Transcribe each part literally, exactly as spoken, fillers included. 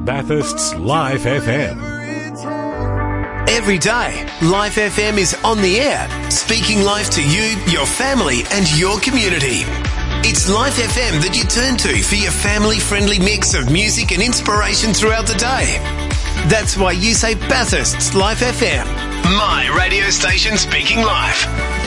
Bathurst's Life F M. Every day, Life F M is on the air, speaking life to you, your family and your community. It's Life F M that you turn to for your family-friendly mix of music and inspiration throughout the day. That's why you say Bathurst's Life F M, my radio station speaking life.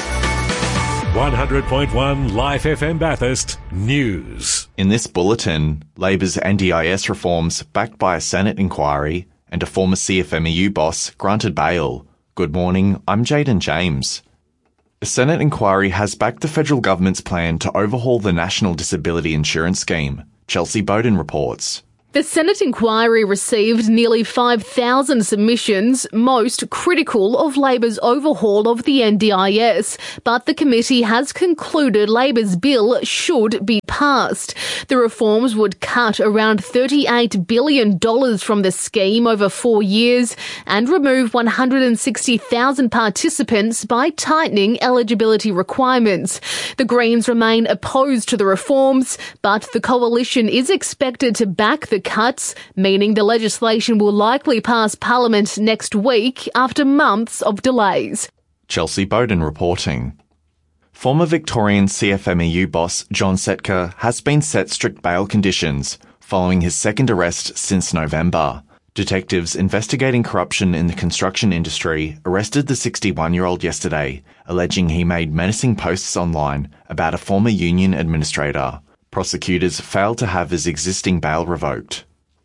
one hundred point one Life F M Bathurst News. In this bulletin, Labor's N D I S reforms backed by a Senate inquiry and a former C F M E U boss granted bail. Good morning, I'm Jaden James. A Senate inquiry has backed the federal government's plan to overhaul the National Disability Insurance Scheme. Chelsea Bowden reports. The Senate inquiry received nearly five thousand submissions, most critical of Labor's overhaul of the N D I S, but the committee has concluded Labor's bill should be passed. The reforms would cut around thirty-eight billion dollars from the scheme over four years and remove one hundred sixty thousand participants by tightening eligibility requirements. The Greens remain opposed to the reforms, but the coalition is expected to back the cuts, meaning the legislation will likely pass Parliament next week after months of delays. Chelsea Bowden reporting. Former Victorian C F M E U boss John Setka has been set strict bail conditions following his second arrest since November. Detectives investigating corruption in the construction industry arrested the sixty-one-year-old yesterday, alleging he made menacing posts online about a former union administrator. Prosecutors failed to have his existing bail revoked.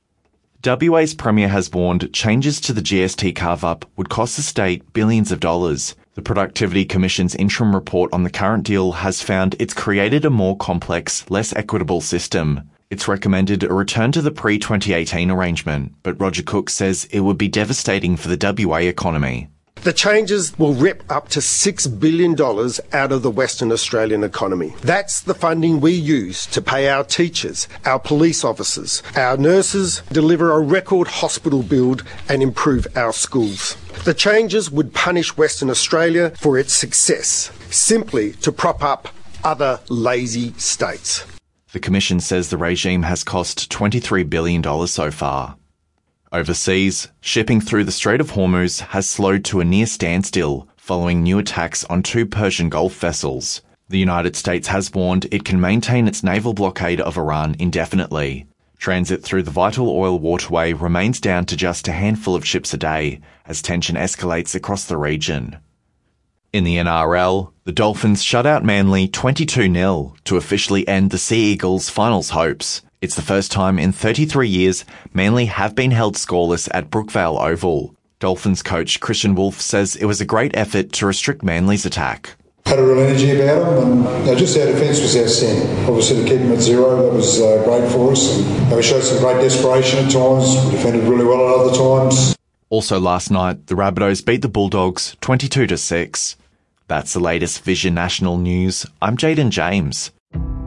W A's Premier has warned changes to the G S T carve-up would cost the state billions of dollars. The Productivity Commission's interim report on the current deal has found it's created a more complex, less equitable system. It's recommended a return to the pre twenty eighteen arrangement, but Roger Cook says it would be devastating for the W A economy. The changes will rip up to six billion dollars out of the Western Australian economy. That's the funding we use to pay our teachers, our police officers, our nurses, deliver a record hospital build and improve our schools. The changes would punish Western Australia for its success, simply to prop up other lazy states. The Commission says the regime has cost twenty-three billion dollars so far. Overseas, shipping through the Strait of Hormuz has slowed to a near standstill following new attacks on two Persian Gulf vessels. The United States has warned it can maintain its naval blockade of Iran indefinitely. Transit through the vital oil waterway remains down to just a handful of ships a day as tension escalates across the region. In the N R L, the Dolphins shut out Manly twenty-two nil to officially end the Sea Eagles' finals hopes. It's the first time in thirty-three years Manly have been held scoreless at Brookvale Oval. Dolphins coach Christian Wolf says it was a great effort to restrict Manly's attack. Had a real energy about them, and you know, just our defence was outstanding. Obviously, to keep them at zero, that was uh, great for us. And you know, we showed some great desperation at times. We defended really well at other times. Also last night, the Rabbitohs beat the Bulldogs twenty-two to six. That's the latest Vision National News. I'm Jaden James.